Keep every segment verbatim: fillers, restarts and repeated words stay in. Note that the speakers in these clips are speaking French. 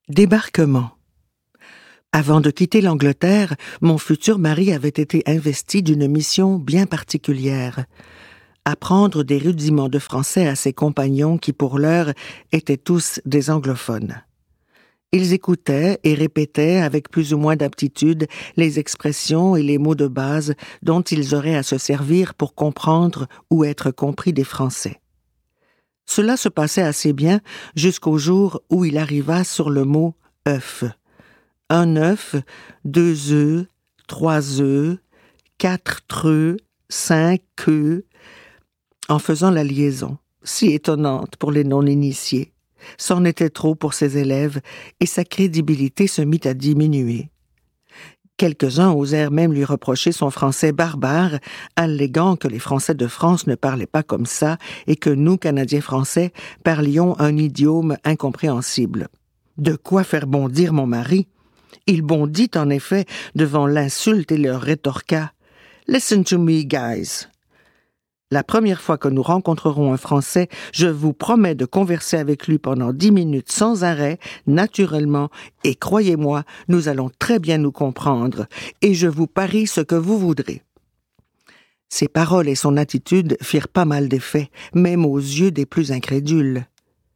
Débarquement. Avant de quitter l'Angleterre, mon futur mari avait été investi d'une mission bien particulière. Apprendre des rudiments de français à ses compagnons qui, pour l'heure, étaient tous des anglophones. Ils écoutaient et répétaient avec plus ou moins d'aptitude les expressions et les mots de base dont ils auraient à se servir pour comprendre ou être compris des Français. Cela se passait assez bien jusqu'au jour où il arriva sur le mot « œuf ». Un œuf, deux œufs, trois œufs, quatre treux, cinq queues, en faisant la liaison, si étonnante pour les non-initiés. C'en était trop pour ses élèves, et sa crédibilité se mit à diminuer. Quelques-uns osèrent même lui reprocher son français barbare, alléguant que les Français de France ne parlaient pas comme ça et que nous, Canadiens français, parlions un idiome incompréhensible. De quoi faire bondir mon mari? Il bondit en effet devant l'insulte et leur rétorqua « Listen to me, guys ». La première fois que nous rencontrerons un Français, je vous promets de converser avec lui pendant dix minutes sans arrêt, naturellement, et croyez-moi, nous allons très bien nous comprendre, et je vous parie ce que vous voudrez. Ses paroles et son attitude firent pas mal d'effet, même aux yeux des plus incrédules.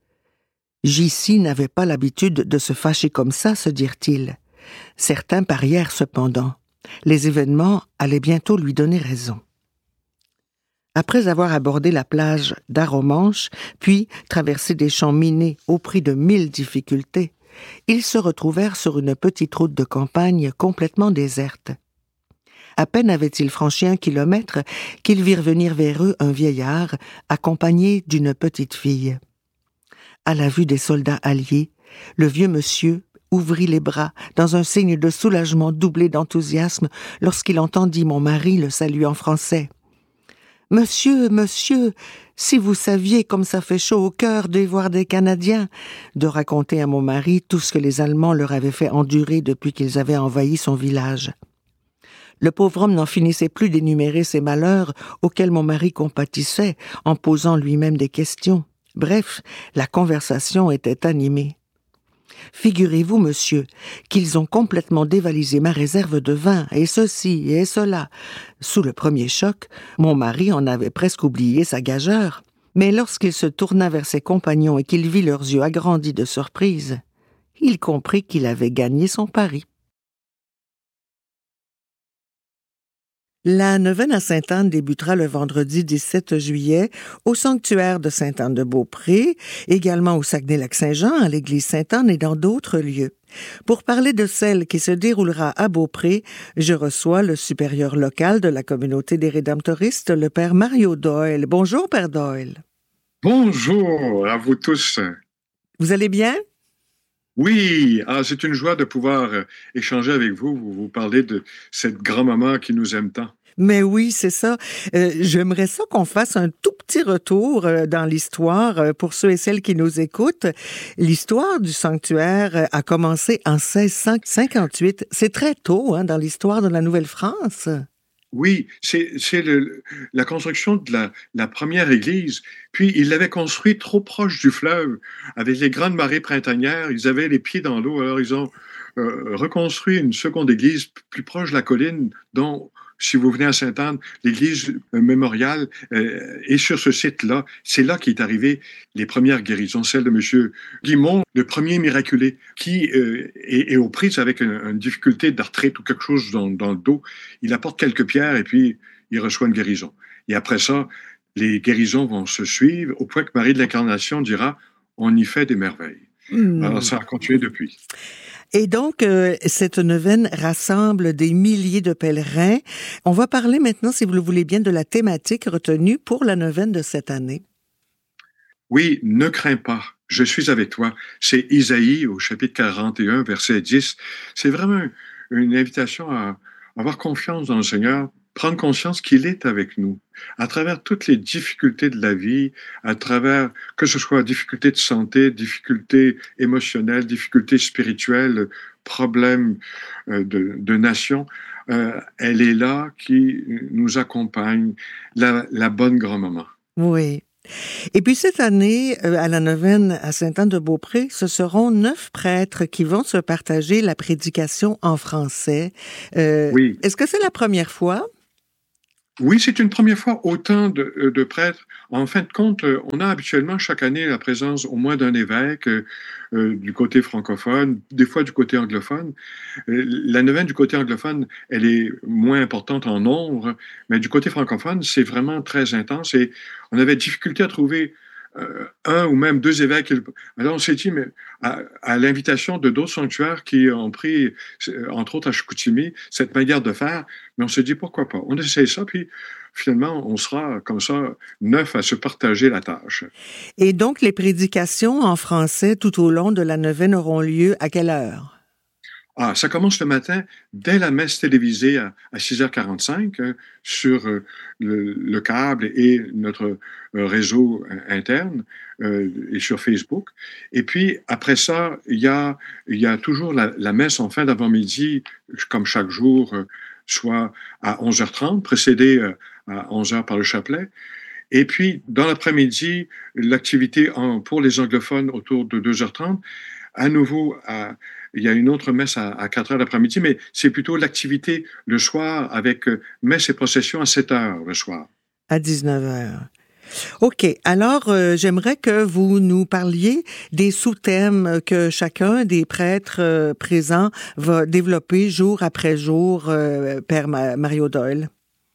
J C n'avait pas l'habitude de se fâcher comme ça, se dirent-ils. Certains parièrent cependant. Les événements allaient bientôt lui donner raison. Après avoir abordé la plage d'Aromanche, puis traversé des champs minés au prix de mille difficultés, ils se retrouvèrent sur une petite route de campagne complètement déserte. À peine avaient-ils franchi un kilomètre qu'ils virent venir vers eux un vieillard accompagné d'une petite fille. À la vue des soldats alliés, le vieux monsieur ouvrit les bras dans un signe de soulagement doublé d'enthousiasme lorsqu'il entendit mon mari le saluer en français. « Monsieur, monsieur, si vous saviez comme ça fait chaud au cœur de voir des Canadiens !» de raconter à mon mari tout ce que les Allemands leur avaient fait endurer depuis qu'ils avaient envahi son village. Le pauvre homme n'en finissait plus d'énumérer ses malheurs auxquels mon mari compatissait en posant lui-même des questions. Bref, la conversation était animée. Figurez-vous, monsieur, qu'ils ont complètement dévalisé ma réserve de vin, et ceci et cela. Sous le premier choc, mon mari en avait presque oublié sa gageure. Mais lorsqu'il se tourna vers ses compagnons et qu'il vit leurs yeux agrandis de surprise, il comprit qu'il avait gagné son pari. La neuvaine à Sainte-Anne débutera le vendredi dix-sept juillet au sanctuaire de Sainte-Anne-de-Beaupré, également au Saguenay-Lac-Saint-Jean, à l'église Sainte-Anne et dans d'autres lieux. Pour parler de celle qui se déroulera à Beaupré, je reçois le supérieur local de la communauté des Rédemptoristes, le père Mario Doyle. Bonjour, père Doyle. Bonjour à vous tous. Vous allez bien? Oui, ah, c'est une joie de pouvoir euh, échanger avec vous, vous, vous parler de cette grand-maman qui nous aime tant. Mais oui, c'est ça. Euh, j'aimerais ça qu'on fasse un tout petit retour euh, dans l'histoire euh, pour ceux et celles qui nous écoutent. L'histoire du sanctuaire euh, a commencé en seize cent cinquante-huit. C'est très tôt hein, dans l'histoire de la Nouvelle-France. Oui, c'est, c'est le, la construction de la, la première église. Puis, ils l'avaient construit trop proche du fleuve. Avec les grandes marées printanières, ils avaient les pieds dans l'eau. Alors, ils ont euh, reconstruit une seconde église plus proche de la colline, dont, si vous venez à Sainte-Anne, l'église euh, mémoriale euh, est sur ce site-là. C'est là qu'est arrivé les premières guérisons, celle de M. Guimond, le premier miraculé, qui euh, est, est aux prises avec une, une difficulté d'arthrite ou quelque chose dans, dans le dos. Il apporte quelques pierres et puis il reçoit une guérison. Et après ça, les guérisons vont se suivre au point que Marie de l'Incarnation dira « on y fait des merveilles mmh. ». Alors ça a continué depuis. Et donc, euh, cette neuvaine rassemble des milliers de pèlerins. On va parler maintenant, si vous le voulez bien, de la thématique retenue pour la neuvaine de cette année. Oui, ne crains pas, je suis avec toi. C'est Isaïe au chapitre quarante et un, verset dix. C'est vraiment une invitation à avoir confiance dans le Seigneur, prendre conscience qu'il est avec nous, à travers toutes les difficultés de la vie, à travers, que ce soit difficultés de santé, difficultés émotionnelles, difficultés spirituelles, problèmes euh, de, de nation, euh, elle est là qui nous accompagne, la, la bonne grand-maman. Oui. Et puis cette année, euh, à la neuvaine à Sainte-Anne-de-Beaupré, ce seront neuf prêtres qui vont se partager la prédication en français. Euh, Oui. est-ce que c'est la première fois? Oui, c'est une première fois autant de, euh, de prêtres. En fin de compte, euh, on a habituellement chaque année la présence au moins d'un évêque euh, euh, du côté francophone, des fois du côté anglophone. Euh, La neuvaine du côté anglophone, elle est moins importante en nombre, mais du côté francophone, c'est vraiment très intense et on avait difficulté à trouver euh, un ou même deux évêques. Alors on s'est dit, mais à, à l'invitation de d'autres sanctuaires qui ont pris, euh, entre autres à Chicoutimi, cette manière de faire, mais on s'est dit, pourquoi pas? On essaye ça, puis finalement, on sera comme ça neuf à se partager la tâche. Et donc, les prédications en français tout au long de la neuvaine auront lieu à quelle heure? Ah, ça commence le matin dès la messe télévisée à, à six heures quarante-cinq euh, sur euh, le, le câble et notre euh, réseau euh, interne euh, et sur Facebook. Et puis après ça, il y a, il y a toujours la, la messe en fin d'avant-midi, comme chaque jour, euh, soit à onze heures trente, précédée euh, à onze heures par le chapelet. Et puis, dans l'après-midi, l'activité en- pour les anglophones autour de deux heures trente. À nouveau, à- il y a une autre messe à, à quatre heures l'après-midi, mais c'est plutôt l'activité le soir avec euh, messe et procession à sept heures le soir. À dix-neuf heures. OK. Alors, euh, j'aimerais que vous nous parliez des sous-thèmes que chacun des prêtres euh, présents va développer jour après jour, euh, Père Ma- Mario Doyle.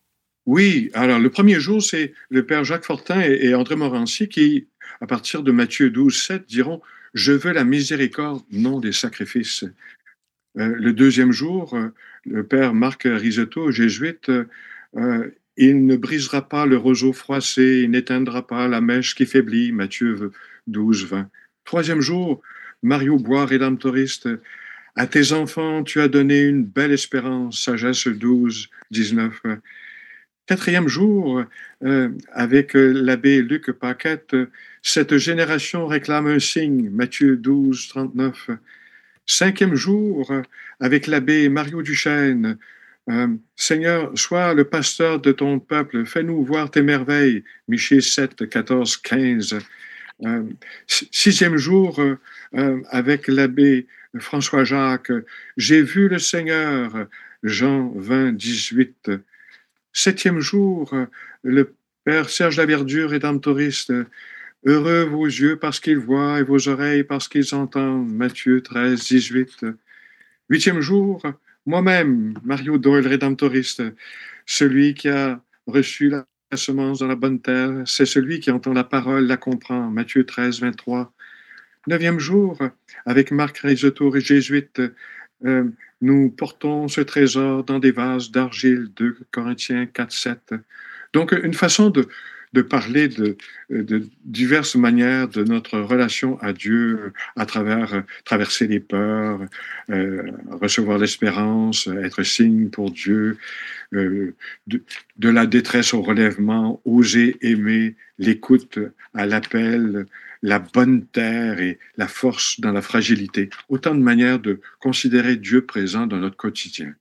Oui, alors le premier jour, c'est le père Jacques Fortin et, et André Morancy qui, à partir de Matthieu douze, sept, diront Je veux la miséricorde, non des sacrifices. Euh, le deuxième jour, euh, le père Marc Risotto, jésuite, euh, il ne brisera pas le roseau froissé, il n'éteindra pas la mèche qui faiblit, Matthieu douze, vingt. Troisième jour, Mario Bois, rédemptoriste, à tes enfants tu as donné une belle espérance, sagesse douze, dix-neuf. Quatrième jour, euh, avec euh, l'abbé Luc Paquette, cette génération réclame un signe, Matthieu douze, trente-neuf. Cinquième jour, euh, avec l'abbé Mario Duchesne, euh, Seigneur, sois le pasteur de ton peuple, fais-nous voir tes merveilles, Michée sept, quatorze, quinze. Euh, sixième jour, euh, euh, avec l'abbé François Jacques, j'ai vu le Seigneur, Jean vingt, dix-huit. Septième jour, euh, le Père Serge Laverdure, rédemptoriste, heureux vos yeux parce qu'ils voient et vos oreilles parce qu'ils entendent, Matthieu treize, dix-huit. Huitième jour, moi-même, Mario Doyle, rédemptoriste, celui qui a reçu la semence dans la bonne terre, c'est celui qui entend la parole, la comprend, Matthieu treize, vingt-trois. Neuvième jour, avec Marc Risotto et jésuite, euh, nous portons ce trésor dans des vases d'argile, deux Corinthiens quatre, sept. Donc, une façon de, de parler de, de diverses manières de notre relation à Dieu à travers euh, traverser les peurs, euh, recevoir l'espérance, être signe pour Dieu, euh, de, de la détresse au relèvement, oser aimer, l'écoute à l'appel, la bonne terre et la force dans la fragilité. Autant de manières de considérer Dieu présent dans notre quotidien.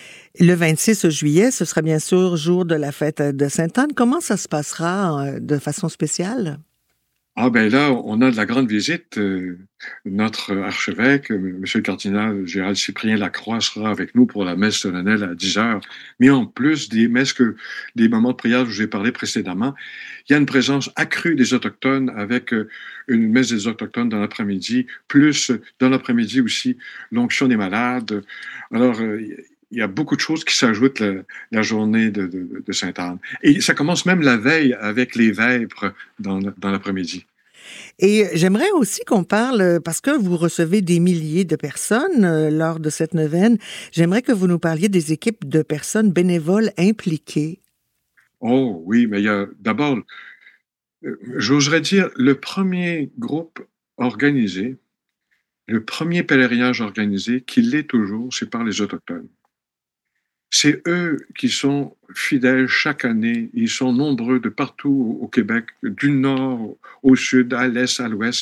Le vingt-six juillet, ce sera bien sûr jour de la fête de Sainte-Anne. Comment ça se passera euh, de façon spéciale? Ah ben là, on a de la grande visite. Euh, notre archevêque, Monsieur le cardinal Gérald Cyprien Lacroix, sera avec nous pour la messe solennelle à dix heures. Mais en plus des messes que des moments de prière dont j'ai parlé précédemment, il y a une présence accrue des Autochtones avec euh, une messe des Autochtones dans l'après-midi, plus dans l'après-midi aussi l'onction des malades. Alors, euh, il y a beaucoup de choses qui s'ajoutent la, la journée de, de, de Sainte-Anne. Et ça commence même la veille avec les vêpres dans, dans l'après-midi. Et j'aimerais aussi qu'on parle, euh, parce que vous recevez des milliers de personnes euh, lors de cette neuvaine, j'aimerais que vous nous parliez des équipes de personnes bénévoles impliquées. Oh oui, mais il y a d'abord, euh, j'oserais dire, le premier groupe organisé, le premier pèlerinage organisé, qui l'est toujours, c'est par les Autochtones. C'est eux qui sont fidèles chaque année. Ils sont nombreux de partout au Québec, du nord au sud, à l'est, à l'ouest.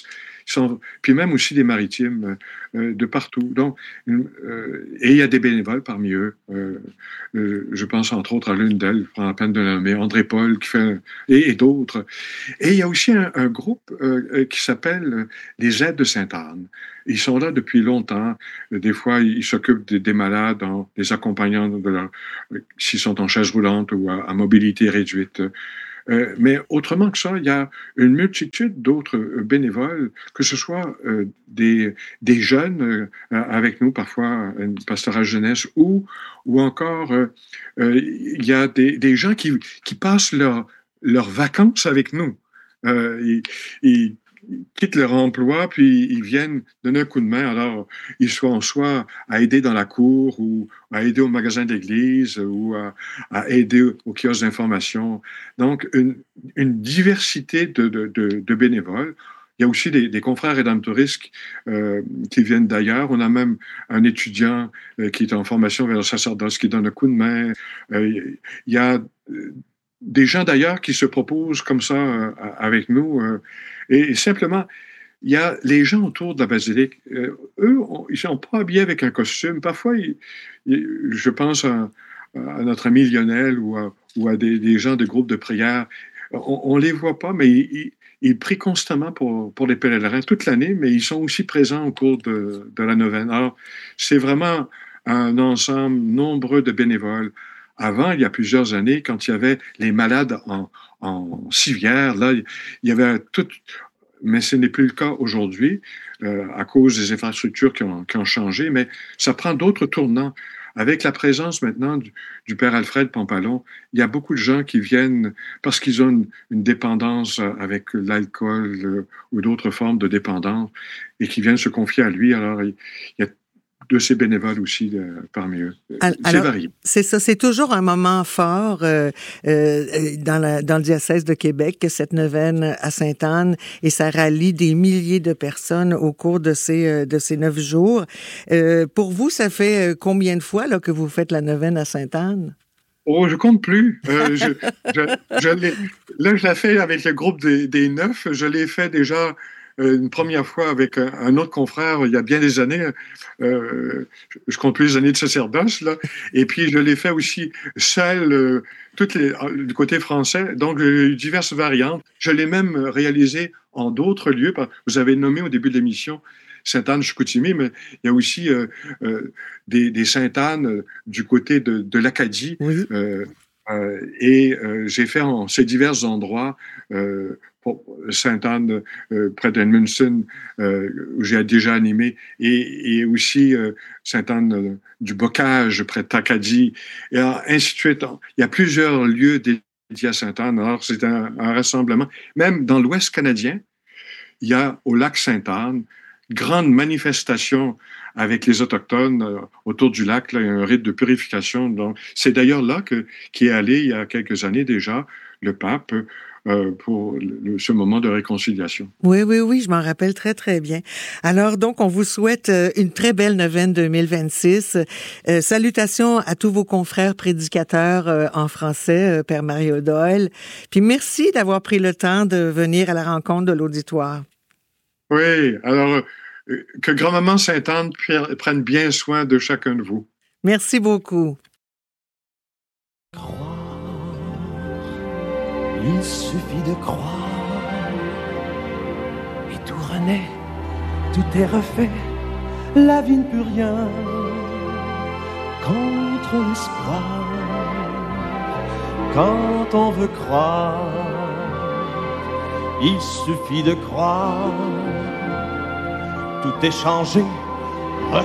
sont, puis même aussi des maritimes euh, de partout. Donc, euh, et il y a des bénévoles parmi eux. Euh, euh, je pense entre autres à l'une d'elles, je prends la peine de la nommer, André Paul, qui fait, et, et d'autres. Et il y a aussi un, un groupe euh, qui s'appelle les Aides de Sainte-Anne. Ils sont là depuis longtemps. Des fois, ils s'occupent des, des malades en les accompagnant de leur, s'ils sont en chaise roulante ou à, à mobilité réduite. Euh, mais autrement que ça, il y a une multitude d'autres bénévoles, que ce soit euh, des, des jeunes euh, avec nous, parfois une pastorale jeunesse, ou, ou encore euh, euh, il y a des, des gens qui, qui passent leurs leurs vacances avec nous. Euh, ils, ils quittent leur emploi, puis ils viennent donner un coup de main. Alors, ils sont soit à aider dans la cour, ou à aider au magasin d'église, ou à, à aider au kiosque d'information. Donc, une, une diversité de, de, de, de bénévoles. Il y a aussi des, des confrères rédemptoristes euh, qui viennent d'ailleurs. On a même un étudiant euh, qui est en formation vers le sacerdoce qui donne un coup de main. Euh, il y a euh, des gens d'ailleurs qui se proposent comme ça euh, avec nous. Euh, et, et simplement, il y a les gens autour de la basilique. Euh, eux, on, ils ne sont pas habillés avec un costume. Parfois, ils, ils, je pense à, à notre ami Lionel ou à, ou à des, des gens de groupes de prière. On ne les voit pas, mais ils, ils, ils prient constamment pour, pour les pèlerins toute l'année, mais ils sont aussi présents au cours de, de la neuvaine. Alors, c'est vraiment un ensemble nombreux de bénévoles. Avant, il y a plusieurs années, quand il y avait les malades en, en civière, là, il y avait tout, mais ce n'est plus le cas aujourd'hui euh, à cause des infrastructures qui ont, qui ont changé, mais ça prend d'autres tournants. Avec la présence maintenant du, du père Alfred Pampalon, il y a beaucoup de gens qui viennent parce qu'ils ont une, une dépendance avec l'alcool euh, ou d'autres formes de dépendance et qui viennent se confier à lui. Alors, il, il y a de ces bénévoles aussi euh, parmi eux. Alors, c'est varié. C'est ça, c'est toujours un moment fort euh, euh, dans, la, dans le diocèse de Québec, cette neuvaine à Sainte-Anne, et ça rallie des milliers de personnes au cours de ces, de ces neuf jours. Euh, pour vous, ça fait combien de fois là, que vous faites la neuvaine à Sainte-Anne? Oh, je compte plus. Euh, je, je, je l'ai, là, je l'ai fait avec le groupe des, des neuf. Je l'ai fait déjà une première fois avec un, un autre confrère il y a bien des années. Euh, je compte plus les années de sacerdoce, là. Et puis, je l'ai fait aussi seul, euh, toutes les, du côté français. Donc, euh, diverses variantes. Je l'ai même réalisé en d'autres lieux. Vous avez nommé au début de l'émission Sainte-Anne-Chicoutimi, mais il y a aussi euh, euh, des, des Sainte-Anne euh, du côté de, de l'Acadie. Oui. Euh, euh, et euh, j'ai fait en ces divers endroits euh, Sainte-Anne, euh, près d'Edmundston, euh, où j'ai déjà animé, et, et aussi euh, Sainte-Anne euh, du Bocage, près de Tacadie, et ainsi de suite. Il y a plusieurs lieux dédiés à Sainte-Anne. Alors, c'est un, un rassemblement. Même dans l'Ouest canadien, il y a au lac Sainte-Anne, grande manifestation avec les Autochtones euh, autour du lac. Là, il y a un rite de purification. Donc, c'est d'ailleurs là que, qu'est allé, il y a quelques années déjà, le pape euh, pour le, ce moment de réconciliation. Oui, oui, oui, je m'en rappelle très, très bien. Alors, donc, on vous souhaite une très belle neuvaine deux mille vingt-six. Euh, salutations à tous vos confrères prédicateurs euh, en français, euh, Père Mario Doyle. Puis merci d'avoir pris le temps de venir à la rencontre de l'auditoire. Oui, alors euh, que Grand-Maman Sainte-Anne prenne bien soin de chacun de vous. Merci beaucoup. Croire, il suffit de croire, et tout renaît, tout est refait, la vie ne peut rien contre l'espoir. Quand on veut croire, il suffit de croire. Tout est changé,